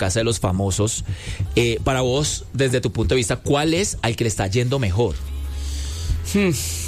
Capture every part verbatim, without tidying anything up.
Casa de los Famosos. Eh, para vos, desde tu punto de vista, ¿cuál es al que le está yendo mejor? Hmm.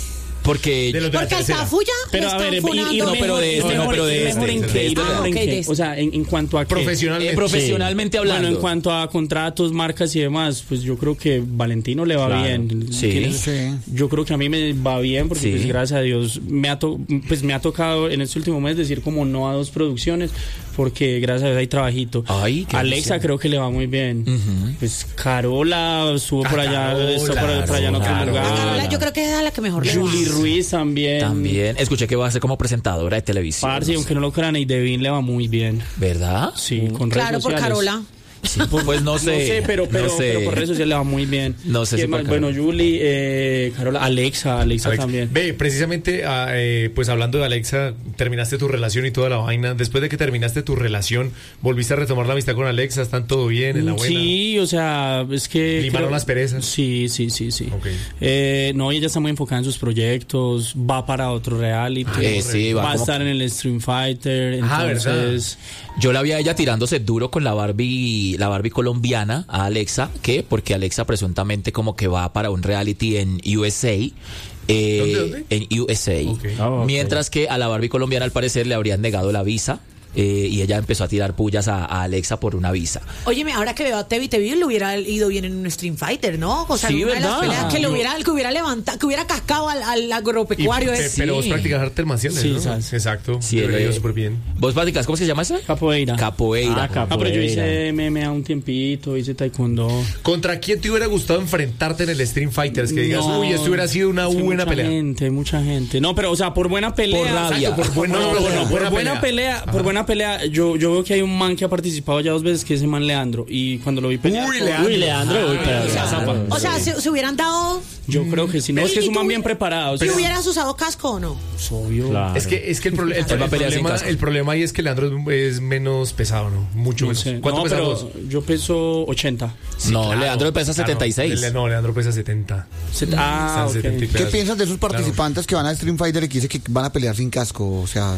Porque de los de Porque al Tafuya pero a ver, ir, ir no, pero de este, no, pero de mejor este, en de qué, este. mejor Ah, en okay, qué. de este. O sea, en, en cuanto a qué. Profesionalmente. Eh, profesionalmente hablando. Bueno, en cuanto a contratos, marcas y demás, pues yo creo que Valentino le va Claro. bien. Sí. Tienes- Sí. Yo creo que a mí me va bien porque Sí. pues, gracias a Dios me ha to- pues me ha tocado en este último mes decir como no a dos producciones porque gracias a Dios hay trabajito. Ay, qué Alexa emoción. creo que le va muy bien. Ujú. Pues Carola estuvo por Ah, allá, Carola, estuvo por, por allá en otro claro. lugar. A Carola yo creo que es a la que mejor le va. Julie Ruiz también. También. Escuché que va a ser como presentadora de televisión. Parce, no sé. aunque no lo crean, y Devin le va muy bien. ¿Verdad? Sí, con redes Claro, por sociales. Carola. Sí, pues no sé. No sé, pero, pero, no sé. pero por redes sociales le va muy bien. No sé ¿Quién si por más? Bueno, Carola. Julie, eh, Carola, Alexa, Alexa Alex, también. Ve, precisamente, ah, eh, pues hablando de Alexa, terminaste tu relación y toda la vaina. Después de que terminaste tu relación, ¿volviste a retomar la amistad con Alexa? ¿Están todo bien? ¿En la buena? Sí, o sea, es que... ¿Limaron las perezas? Sí, sí, sí, sí. Ok. Eh, no, ella está muy enfocada en sus proyectos, va para otro reality. Eh, sí, va va a como- estar en el Stream Fighter, Ah, entonces... Yo la vi a ella tirándose duro con la Barbie, la Barbie colombiana, a Alexa, ¿qué? Porque Alexa presuntamente como que va para un reality en U S A. Eh, ¿Dónde, dónde? En U S A. Ok. Ah, ok. Mientras que a la Barbie colombiana al parecer le habrían negado la visa. eh, y ella empezó a tirar pullas a, a Alexa por una visa. Óyeme, ahora que veo a Tevi, Tevi le hubiera ido bien en un Stream Fighter, ¿no? O sea, Sí, en una de las ¿verdad? peleas que le Yo- hubiera, que hubiera levantado, que hubiera cascado al, al Y- agropecuario pe- ese. Pero vos Sí. practicas artes marciales, Sí, ¿no? sabes. Exacto. Sí, Sí, él, eh, súper bien. ¿Vos practicas? ¿Cómo se llama eso? Capoeira. Capoeira. Ah, cap- Ah, pero yo hice Capoeira. M M A un tiempito, hice taekwondo. ¿Contra quién te hubiera gustado enfrentarte en el Stream Fighters? Que digas, No, uy, esto hubiera sido una es que buena mucha pelea. gente, mucha gente. No, pero o sea, por buena pelea. Por rabia. Exacto, por buena- No, no, no, por por buena buena pelea, pelea. por buena pelea, yo, yo veo que hay un man que ha participado ya dos veces, que es ese man Leandro, y cuando lo vi pelear, Uy, con- Leandro. Uy, Leandro, uy, pero- O sea, Claro. o sea, se, se hubieran dado. yo creo que si no, Pero, es que es ¿y un tú- man bien preparado. ¿Si sí. hubieras usado casco o no? Es obvio. Claro. Es que, es que el, proble- el- Él va a el pelear sin problema, casco. el problema ahí es que Leandro es, es menos pesado, ¿no? Mucho No menos. sé. ¿Cuánto No, pesas pero vos? yo peso ochenta. no, Claro, Leandro pesa claro. setenta y seis. Le- No, Leandro pesa setenta. Set- ah, Está en ok. setenta y ¿Qué pedazos. piensas de esos Claro. participantes que van a Stream Fighter y que dicen que van a pelear sin casco? O sea,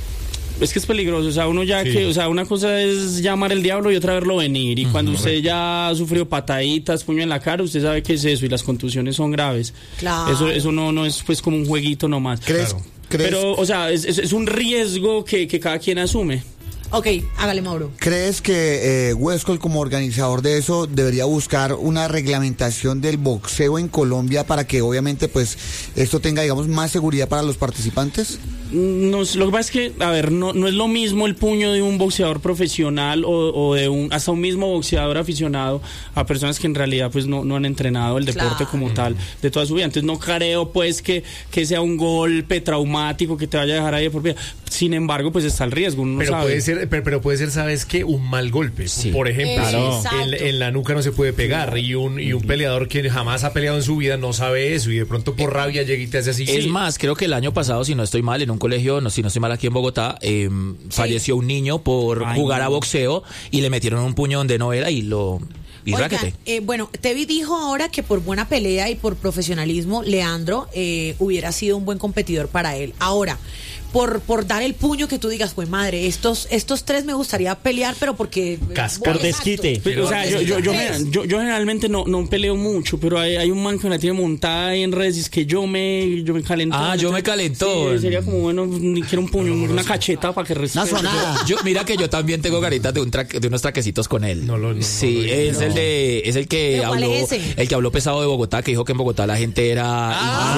Es que es peligroso, o sea, uno ya Sí. que, o sea, una cosa es llamar el diablo y otra verlo venir. Y cuando usted ya ha sufrido pataditas, puño en la cara, usted sabe qué es eso y las contusiones son graves. Claro. Eso, eso no, no es pues como un jueguito nomás. ¿crees? Claro. ¿crees Pero, o sea, es, es, es un riesgo que, que cada quien asume. Ok, hágale, Mauro. ¿Crees que eh, Westcol, como organizador de eso, debería buscar una reglamentación del boxeo en Colombia para que obviamente pues esto tenga, digamos, más seguridad para los participantes? No, lo que pasa es que, a ver, no, no es lo mismo el puño de un boxeador profesional o, o de un hasta un mismo boxeador aficionado a personas que en realidad pues no, no han entrenado el deporte Claro. como tal de toda su vida. Entonces no creo pues que, que sea un golpe traumático que te vaya a dejar ahí de por vida. Sin embargo, pues está el riesgo, uno no Pero sabe. puede ser, pero, pero puede ser, ¿sabes qué? Un mal golpe. Sí. Por ejemplo, Claro. en, en la nuca no se puede pegar. Y un, y un peleador que jamás ha peleado en su vida no sabe eso. Y de pronto por rabia llega y te hace así. Es Sí. más, creo que el año pasado, si no estoy mal, en un colegio, no, si no estoy mal aquí en Bogotá, eh, falleció un niño por Ay, jugar no. a boxeo y le metieron un puño donde no era y lo... Y Oigan, ráquete. eh, bueno, Tevi dijo ahora que por buena pelea y por profesionalismo, Leandro eh, hubiera sido un buen competidor para él. Ahora, por, por dar el puño que tú digas, pues madre, estos, estos tres me gustaría pelear, pero porque... Cascar. Exacto. Por desquite. Pero, o sea, yo, yo, yo, Tres. yo, yo generalmente no, no peleo mucho, pero hay, hay un man que me la tiene montada ahí en redes y es que yo me, yo me calentó. Ah, yo me calentó. Sí, sería como, bueno, ni quiero un puño, una cacheta para que Una respete. sonada. Yo, mira que yo también tengo caritas de, un traque- de unos traquecitos con él. No lo- no, sí, no lo- es el de, es el que ¿Pero cuál habló, es ese? el que habló pesado de Bogotá, que dijo que en Bogotá la gente era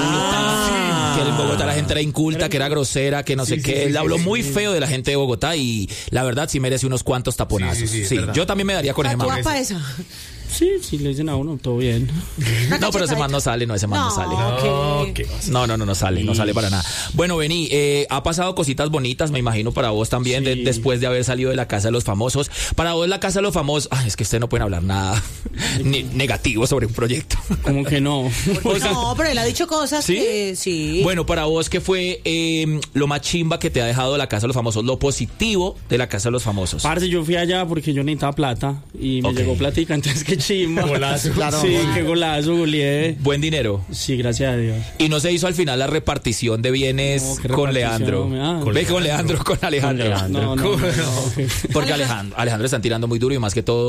inculta, que en Bogotá la gente era inculta, que era grosera, que no sé Sí, qué. sí, sí, él sí, habló sí, muy sí. feo de la gente de Bogotá y la verdad sí merece unos cuantos taponazos. Sí, Sí, sí, sí, es verdad. yo también me daría con ese ¿Tú man. vas para esa? Sí, sí, le dicen a uno, todo bien. No, pero ese man no sale, no, ese man no, No. sale. No, Ok. ¿qué pasa? No, no, no, no sale, no sale para nada. Bueno, Bení, eh, ha pasado cositas bonitas, me imagino, para vos también, de- Sí. después de haber salido de la Casa de los Famosos. Para vos, la Casa de los Famosos, ay, es que ustedes no pueden hablar nada ni- negativo sobre un proyecto. Como que no. O sea, No, pero él ha dicho cosas ¿sí? que sí. Bueno, para vos, ¿qué fue eh, lo más chimba que te ha dejado la Casa de los Famosos? Lo positivo de la Casa de los Famosos. Parce, yo fui allá porque yo necesitaba plata y me Ok. llegó platica, entonces que Sí, ma- Golazo. Claro. Sí, qué golazo, goleé. Buen dinero. Sí, gracias a Dios. Y no se hizo al final la repartición de bienes No, ¿qué con repartición? Leandro. Ah, Con, Ve con Leandro, con Alejandro. No, no, no, no. Porque Alejandro, Alejandro están tirando muy duro y más que todo